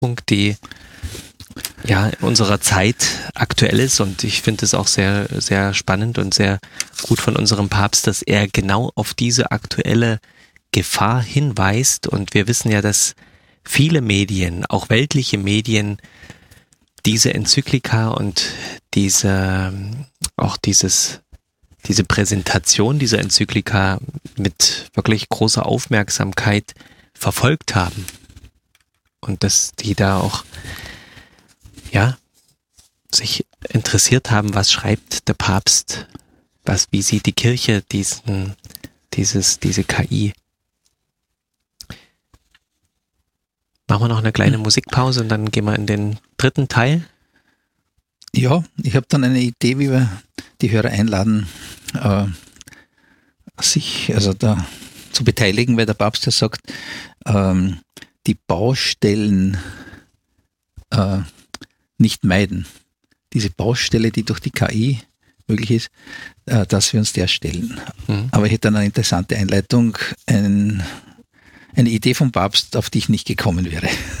die ja in unserer Zeit aktuell ist, und ich finde es auch sehr, sehr spannend und sehr gut von unserem Papst, dass er genau auf diese aktuelle Gefahr hinweist. Und wir wissen ja, dass viele Medien, auch weltliche Medien, diese Enzyklika und diese Präsentation dieser Enzyklika mit wirklich großer Aufmerksamkeit verfolgt haben. Und dass die da auch sich interessiert haben, was schreibt der Papst, wie sieht die Kirche diese KI. Machen wir noch eine kleine Musikpause und dann gehen wir in den dritten Teil. Ja, ich habe dann eine Idee, wie wir die Hörer einladen, sich also da zu beteiligen, weil der Papst ja sagt, die Baustellen nicht meiden. Diese Baustelle, die durch die KI möglich ist, dass wir uns der stellen. Aber ich hätte dann eine interessante Einleitung, eine Idee vom Papst, auf die ich nicht gekommen wäre.